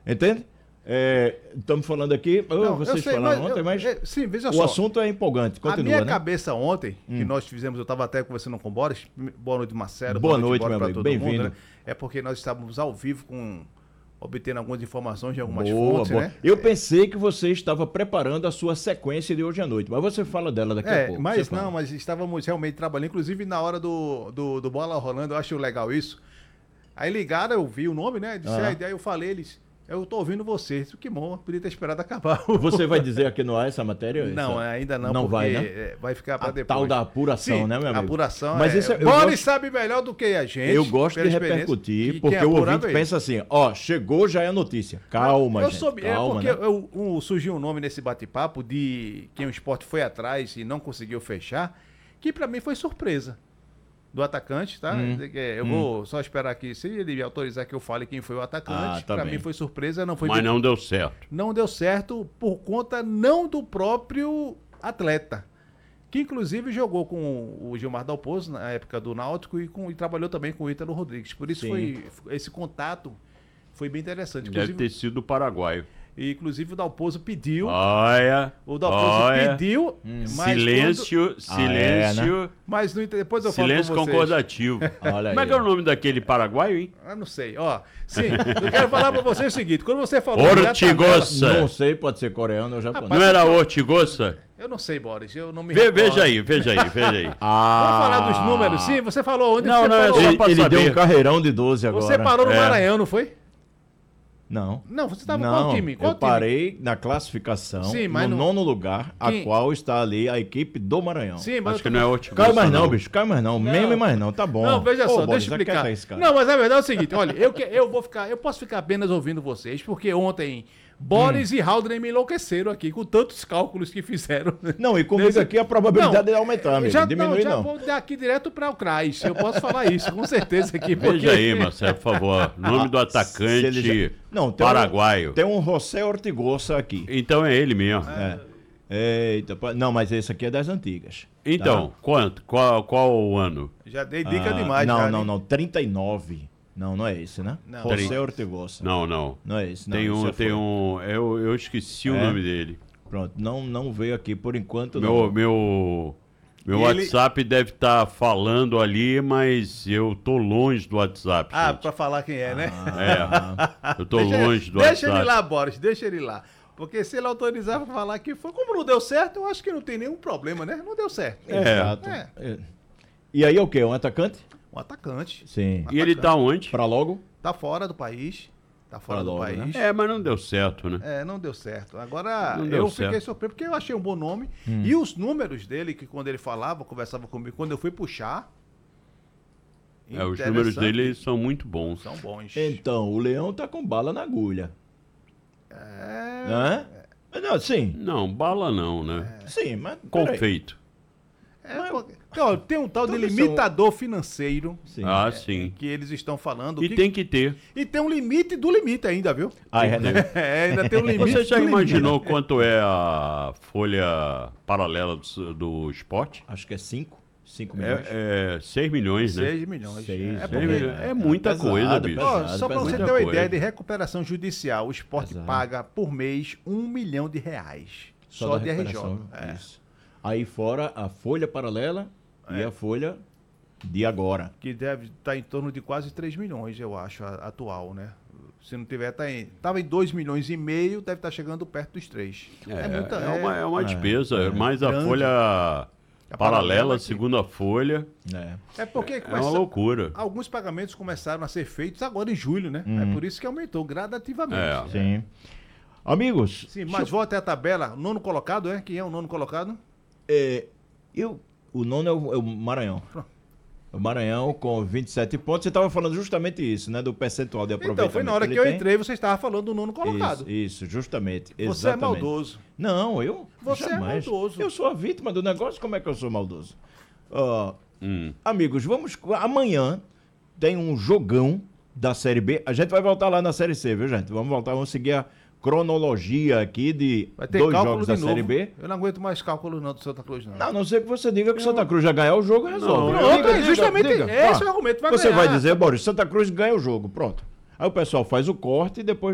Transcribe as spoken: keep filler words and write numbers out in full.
Entende? É, estamos falando aqui, oh, Não, vocês sei, falaram mas ontem, eu- mas é, sim, veja o só. assunto é empolgante. A Continua, minha né? cabeça ontem, que Hum. nós fizemos, eu estava até conversando com o Boris. Boa noite, Marcelo. Boa noite, Boris, meu pra amigo. todo Bem-vindo. mundo, né? É porque nós estávamos ao vivo com obtendo algumas informações de algumas Boa, fontes, boa. né? Eu pensei que você estava preparando a sua sequência de hoje à noite, mas você fala dela daqui a É, pouco. mas Você fala. não, mas estávamos realmente trabalhando, inclusive na hora do, do, do Bola Rolando, eu acho legal isso. Aí ligaram, eu vi o nome, né? Disse, Ah. a ideia, eu falei, eles, eu tô ouvindo vocês. Que bom, podia ter esperado acabar. Você vai dizer aqui no ar essa matéria? Não, Essa- ainda não, Não porque vai, né? é, vai ficar para A depois. tal da apuração, Sim, né, meu amigo? apuração Mas é... isso eu Boris gosto- sabe melhor do que a gente. Eu gosto de pela experiência, repercutir, que porque quem o apurava ouvinte é ele. pensa assim, ó, chegou, já é notícia. Calma, eu gente, soube, calma, é porque né? eu- um- surgiu um nome nesse bate-papo de quem o esporte foi atrás e não conseguiu fechar, que pra mim foi surpresa. Do atacante, tá? Hum, É, Eu hum. vou só esperar aqui, se ele me autorizar que eu fale quem foi o atacante. Ah, tá pra bem. mim foi surpresa, não foi Mas de- não deu certo. não deu certo por conta não do próprio atleta, que inclusive jogou com o Gilmar Dalpozo na época do Náutico e, com- e trabalhou também com o Ítalo Rodrigues. Por isso Sim. foi esse contato foi bem interessante. Deve Inclusive, ter sido o paraguaio. e, inclusive o Dalpozo pediu, Olha, o Dalpozo olha. pediu, Hum. mas Silêncio, Ah, é, silêncio, mas no, depois eu silêncio falo com vocês. concordativo. Olha Como é aí. que é o nome daquele paraguaio, hein? Eu não sei, ó. Sim, eu quero falar pra vocês o seguinte, quando você falou da Ortigosa. Não sei, pode ser coreano ou japonês. Não era Ortigosa? Eu não sei, Boris, eu não me Ve- recordo. Veja aí, veja aí, veja aí. Ah, Vamos falar dos números, sim? Você falou onde? Não, você não, é falou, só Ele, pra ele deu saber. um carreirão de doze agora. Você parou no É. Maranhão, não foi? Não. Não, você estava Não, qual time? Qual eu time? parei na classificação, Sim, mas no não- nono lugar, a Quem- qual está ali a equipe do Maranhão. Sim, mas Acho eu que tô- não é Ortigosa. Cai mais não, bicho, cai mais não. Meme mais não, tá bom. Não, veja Ô, só, Boris, deixa eu aquieta explicar. esse cara. Não, mas a verdade é o seguinte, olha, eu, que- eu vou ficar, eu posso ficar apenas ouvindo vocês, porque ontem Boris Hum. e Haldren me enlouqueceram aqui com tantos cálculos que fizeram. Não, e comigo Nesse- aqui a probabilidade Não, é aumentar, amigo. já, Diminui já não. vou dar aqui direto para o Crais. Eu posso falar isso, com certeza aqui. Porque... Veja aí, Marcelo, por favor. Nome do Se ele atacante já- Não, tem paraguaio. Um, tem um José Ortigosa aqui. Então é ele mesmo. É. Eita, pá, não, mas esse aqui é das antigas. Então, tá? quanto? Qual, qual o ano? Já dei dica Ah, demais. Não, já, não, né? não. trinta e nove. Não, não é esse, né? Não. José Trinta. Ortigosa. Não, não. Não é esse, não. Tem esse um, já tem foi. um. Eu, eu esqueci o É? nome dele. Pronto, não, não veio aqui por enquanto, Meu, não. meu, meu E ele- WhatsApp deve estar falando ali, mas eu tô longe do WhatsApp. Ah, gente. pra falar quem é, né? Ah, Eu tô Deixa- longe do Deixa WhatsApp. ele lá, Boris, deixa ele lá. Porque se ele autorizar pra falar que foi, como não deu certo, eu acho que não tem nenhum problema, né? Não deu certo. Exato. É. É. E aí é o quê? Um atacante? Um atacante. Sim. E ele tá onde? Pra logo? Tá fora do país. Tá fora Pra do logo, país. É, mas não deu certo, né? É, não deu certo. Agora, Não deu eu fiquei certo. surpreso, porque eu achei um bom nome. Hum. E os números dele, que quando ele falava, conversava comigo, quando eu fui puxar. É, os números interessante, dele são muito bons. são bons. Então, o Leão tá com bala na agulha. É, Hã? Não, sim. Não, bala não, né? Sim, mas. peraí. Confeito. é porque- ó, tem um tal de Todos limitador financeiro Sim. Ah, sim. que eles estão falando. E que- tem que ter. E tem um limite do limite ainda, viu? Ah, é, né? É, ainda tem um limite. Você já do limite. imaginou quanto é a folha paralela do, do esporte? Acho que é cinco. cinco milhões. É, é seis milhões, né? seis milhões. Seis, é seis porque, milhões. É muita pesado, coisa, bicho. pesado. ó, só para você muita ter uma coisa. ideia de recuperação judicial, o esporte Pesado. paga por mês um milhão de reais. Só, da de R J. recuperação, É. Isso. Aí fora a folha paralela e a folha de agora. Que deve estar em torno de quase três milhões, eu acho, a- atual, né? Se não tiver, tá em. Tava em dois milhões e meio, deve estar chegando perto dos três. É, muita- é uma, é uma é, despesa, é. mais a Grande. folha A paralela paralela, a aqui. segunda folha, É. É porque é começa- uma loucura. alguns pagamentos começaram a ser feitos agora em julho, né? É por isso que aumentou gradativamente. É. Sim. Amigos, Sim, mas volta à tabela. Nono colocado, é? Quem é o nono colocado? é, eu, o nono é o, é o Maranhão. O Maranhão com vinte e sete pontos. Você estava falando justamente isso, né? Do percentual de aproveitamento. Então, foi na hora que ele eu tem. entrei, você estava falando do nono colocado. Isso, isso, justamente. Você exatamente. é maldoso. Não, eu Você é jamais. maldoso. Eu sou a vítima do negócio, como é que eu sou maldoso? Ó, Hum. amigos, vamos. Amanhã tem um jogão da Série B. A gente vai voltar lá na Série C, viu, gente? Vamos voltar, vamos seguir a cronologia aqui de Vai ter dois cálculo jogos de da novo. Série B. Eu não aguento mais cálculo não do Santa Cruz, não. Não, a não ser que você diga que o Santa Cruz já ganhar o jogo e resolve. Não, Pronto, Diga, é diga, justamente diga. esse Ah, é o argumento. Vai Você ganhar. vai dizer, Boris, Santa Cruz ganha o jogo, pronto. Aí o pessoal faz o corte e depois